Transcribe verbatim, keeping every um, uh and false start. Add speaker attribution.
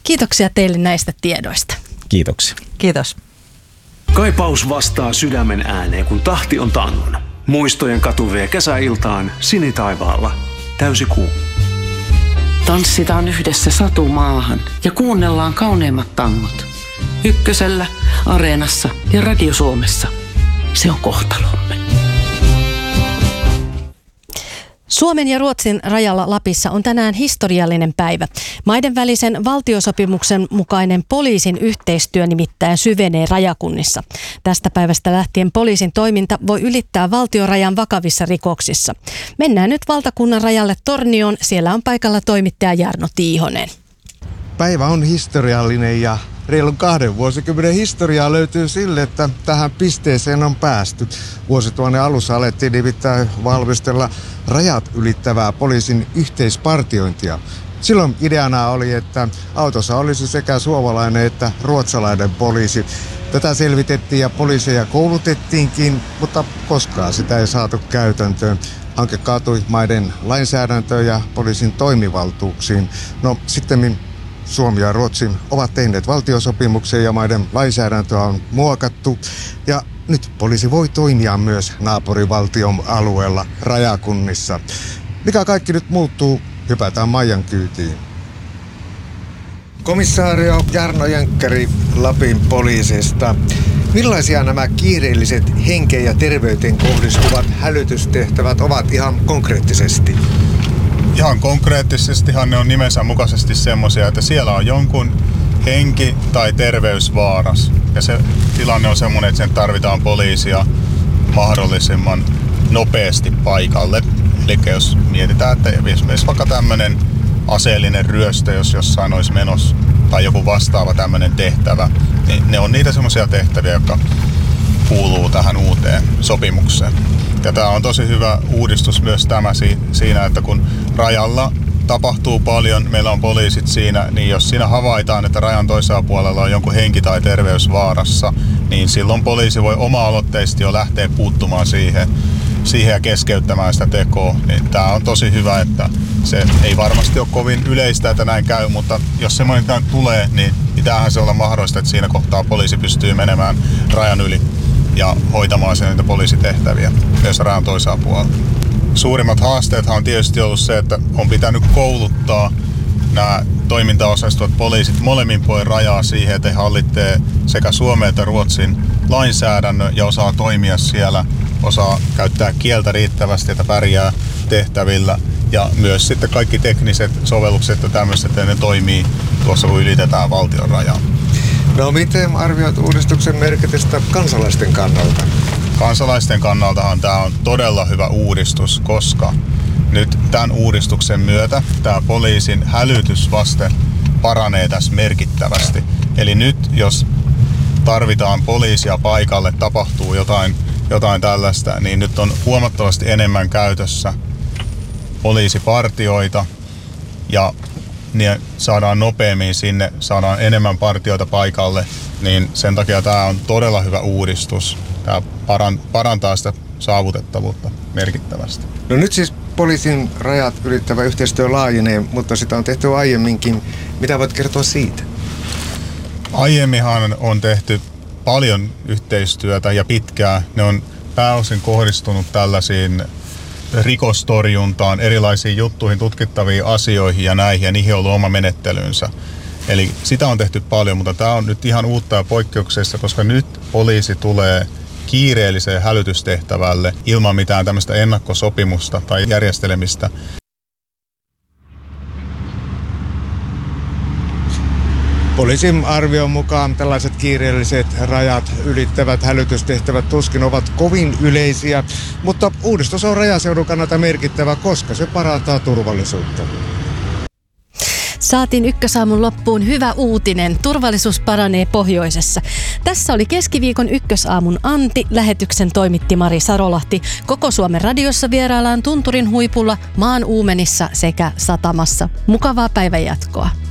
Speaker 1: Kiitoksia teille näistä tiedoista.
Speaker 2: Kiitoksia.
Speaker 3: Kiitos.
Speaker 4: Kaipaus vastaa sydämen ääneen, kun tahti on tangon. Muistojen katu vie kesäiltaan sinitaivaalla. Täysi kuu.
Speaker 5: Tanssitaan yhdessä satumaahan ja kuunnellaan kauneimmat tangot. Ykkösellä, Areenassa ja Radio Suomessa. Se on kohtalomme.
Speaker 1: Suomen ja Ruotsin rajalla Lapissa on tänään historiallinen päivä. Maiden välisen valtiosopimuksen mukainen poliisin yhteistyö nimittäin syvenee rajakunnissa. Tästä päivästä lähtien poliisin toiminta voi ylittää valtiorajan vakavissa rikoksissa. Mennään nyt valtakunnan rajalle Tornioon. Siellä on paikalla toimittaja Jarno Tiihonen.
Speaker 6: Päivä on historiallinen ja reilun kahden vuosikymmenen historiaa löytyy sille, että tähän pisteeseen on päästy. Vuosituhannen alussa alettiin nimittäin valmistella rajat ylittävää poliisin yhteispartiointia. Silloin ideana oli, että autossa olisi sekä suomalainen että ruotsalainen poliisi. Tätä selvitettiin ja poliiseja koulutettiinkin, mutta koskaan sitä ei saatu käytäntöön. Hanke kaatui maiden lainsäädäntöön ja poliisin toimivaltuuksiin. No sitten Suomi ja Ruotsi ovat tehneet valtiosopimuksen ja maiden lainsäädäntöä on muokattu. Ja nyt poliisi voi toimia myös naapurivaltion alueella rajakunnissa. Mikä kaikki nyt muuttuu? Hypätään Maijan kyytiin. Komissaario Jarno Jönkkari Lapin poliisista. Millaisia nämä kiireelliset henkeen ja terveyteen kohdistuvat hälytystehtävät ovat ihan konkreettisesti?
Speaker 7: Ihan konkreettisestihan ne on nimensä mukaisesti semmoisia, että siellä on jonkun henki tai terveys vaaras. Ja se tilanne on semmoinen, että sen tarvitaan poliisia mahdollisimman nopeasti paikalle. Eli jos mietitään, että esimerkiksi vaikka tämmöinen aseellinen ryöstö, jos jossain olisi menossa, tai joku vastaava tämmöinen tehtävä, niin ne on niitä semmoisia tehtäviä, jotka kuuluu tähän uuteen sopimukseen. Ja tämä on tosi hyvä uudistus myös tämä siinä, että kun rajalla tapahtuu paljon, meillä on poliisit siinä, niin jos siinä havaitaan, että rajan toisella puolella on jonkun henki tai terveys vaarassa, niin silloin poliisi voi oma-aloitteisesti jo lähteä puuttumaan siihen, siihen ja keskeyttämään sitä tekoa. Niin tämä on tosi hyvä, että se ei varmasti ole kovin yleistä, että näin käy, mutta jos semmoinen tulee, niin pitäähän se olla mahdollista, että siinä kohtaa poliisi pystyy menemään rajan yli ja hoitamaan sen niitä poliisitehtäviä myös rajan toisella puolella. Suurimmat haasteethan on tietysti ollut se, että on pitänyt kouluttaa nämä toimintaosallistuvat poliisit molemmin puolin rajaa siihen, että he hallitsee sekä Suomen että Ruotsin lainsäädännön ja osaa toimia siellä, osaa käyttää kieltä riittävästi, että pärjää tehtävillä ja myös sitten kaikki tekniset sovellukset ja tämmöiset, että ne toimii tuossa kun ylitetään valtion rajaa.
Speaker 6: No miten arvioit uudistuksen merkitystä kansalaisten kannalta?
Speaker 7: Kansalaisten kannaltahan tämä on todella hyvä uudistus, koska nyt tämän uudistuksen myötä tämä poliisin hälytysvaste paranee tässä merkittävästi. Eli nyt jos tarvitaan poliisia paikalle, tapahtuu jotain, jotain tällaista, niin nyt on huomattavasti enemmän käytössä poliisipartioita ja niin saadaan nopeammin sinne, saadaan enemmän partioita paikalle, niin sen takia tämä on todella hyvä uudistus. Tämä parantaa sitä saavutettavuutta merkittävästi.
Speaker 6: No nyt siis poliisin rajat ylittävä yhteistyö laajenee, mutta sitä on tehty aiemminkin. Mitä voit kertoa siitä?
Speaker 7: Aiemminhan on tehty paljon yhteistyötä ja pitkää. Ne on pääosin kohdistunut tällaisiin rikostorjuntaan, erilaisiin juttuihin, tutkittaviin asioihin ja näihin, ja niihin on ollut oma menettelynsä. Eli sitä on tehty paljon, mutta tämä on nyt ihan uutta ja poikkeuksessa, koska nyt poliisi tulee kiireelliseen hälytystehtävälle ilman mitään tämmöistä ennakkosopimusta tai järjestelemistä.
Speaker 6: Poliisin arvion mukaan tällaiset kiireelliset rajat ylittävät hälytystehtävät tuskin ovat kovin yleisiä, mutta uudistus on rajaseudun kannalta merkittävä, koska se parantaa turvallisuutta.
Speaker 1: Saatiin Ykkösaamun loppuun hyvä uutinen. Turvallisuus paranee pohjoisessa. Tässä oli keskiviikon Ykkösaamun Antti. Lähetyksen toimitti Mari Sarolahti. Koko Suomen radiossa vieraillaan Tunturin huipulla, maan uumenissa sekä satamassa. Mukavaa päivänjatkoa.